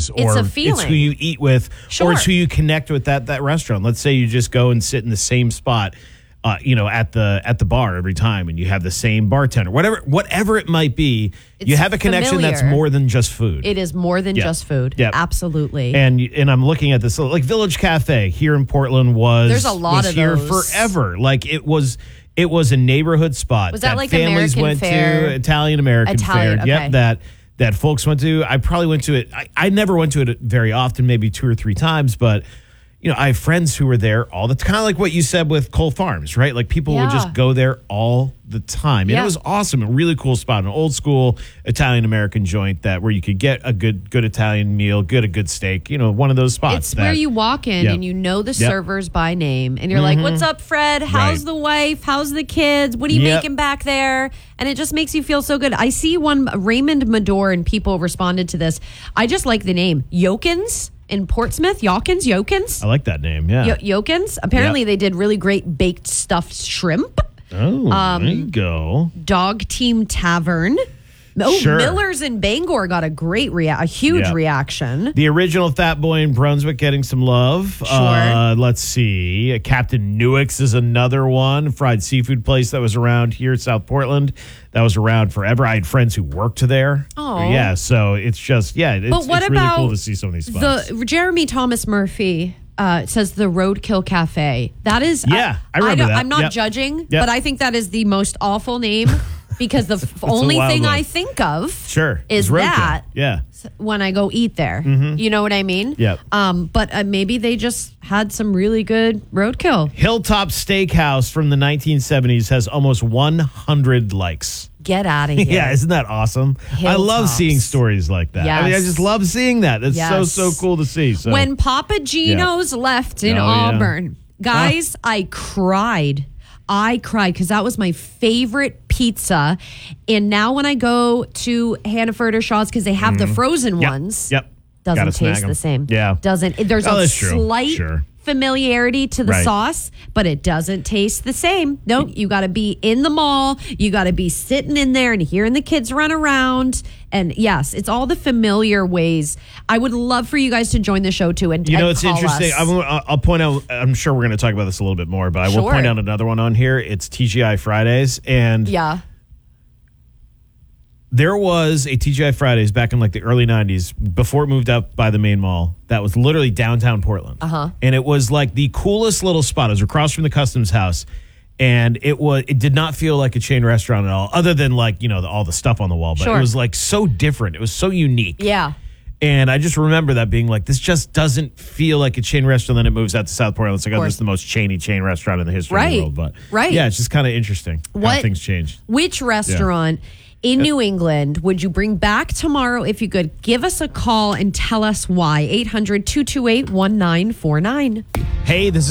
buddies, or a it's feeling. who you eat with, Sure. or it's who you connect with at that restaurant. Let's say you just go and sit in the same spot, at the bar every time, and you have the same bartender, whatever it might be. It's you have a connection familiar. that's more than just food. It is more than just food. Yep. Absolutely. And I'm looking at this, like Village Cafe here in Portland There's a lot was of here those. forever. Like it was a neighborhood spot. Was that like families American went Fare? to, Italian American Italian, Fare. okay. Yep, that folks went to. I probably went to it. I never went to it very often, maybe 2 or 3 times, but I have friends who were there all the time. Kind of like what you said with Cole Farms, right? Like people would just go there all the time. And Yeah. it was awesome. A really cool spot, an old school Italian American joint where you could get a good Italian meal, get a good steak, one of those spots. It's where you walk in and you know the servers by name. And you're like, what's up, Fred? How's the wife? How's the kids? What are you making back there? And it just makes you feel so good. I see one, Raymond Mador, and people responded to this. I just like the name. Yokins in Portsmouth. Yokins. I like that name, yeah. Yokins. Apparently they did really great baked stuffed shrimp. Oh, there you go. Dog Team Tavern. Oh, Sure. Miller's in Bangor got a huge reaction. The original Fat Boy in Brunswick getting some love. Sure. Let's see. Captain Newick's is another one. Fried seafood place that was around here in South Portland. That was around forever. I had friends who worked there. Oh. Yeah, so it's just, it's really cool to see some of these spots. The Jeremy Thomas Murphy says the Roadkill Cafe. That is... I remember that. I'm not Yep. judging, Yep. but I think that is the most awful name because the only wild thing one. I think of Sure. is It's Roadkill. that Yeah. when I go eat there. You know what I mean? Yep. But maybe they just had some really good roadkill. Hilltop Steakhouse from the 1970s has almost 100 likes. Get out of here. Yeah, isn't that awesome? I love Hilltops. seeing stories like that. I mean, I Yes. just love seeing that. It's Yes. so cool to see. So When Papa Gino's left in Auburn, guys, I cried. Because that was my favorite pizza. And now when I go to Hannaford or Shaw's, because they have the frozen ones, Yep. doesn't Gotta snag taste 'em. the same. Yeah. There's a that's true. slight Sure. familiarity to the Right. sauce, but it doesn't taste the same. No, you got to be in the mall. You got to be sitting in there and hearing the kids run around. And yes, it's all the familiar ways. I would love for you guys to join the show too. And it's call interesting. us. I'll point out, I'm sure we're going to talk about this a little bit more, but I will Sure. point out another one on here. It's TGI Fridays. And Yeah. there was a TGI Fridays back in like the early 90s before it moved up by the main mall that was literally downtown Portland. And it was like the coolest little spot. It was across from the Customs House. And it did not feel like a chain restaurant at all, other than like, all the stuff on the wall. But Sure. it was like so different. It was so unique. Yeah. And I just remember that being like, this just doesn't feel like a chain restaurant. Then it moves out to South Portland. It's like, this is the most chain restaurant in the history of the world. But yeah, it's just kind of interesting how things change. Which restaurant in New England would you bring back tomorrow if you could? Give us a call and tell us why. 800-228-1949. Hey, this is